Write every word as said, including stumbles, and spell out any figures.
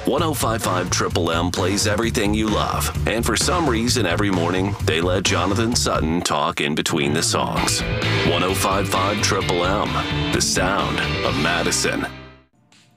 one oh five point five Triple M plays everything you love, and for some reason every morning they let Jonathan Sutton talk in between the songs. one oh five point five Triple M, the sound of Madison.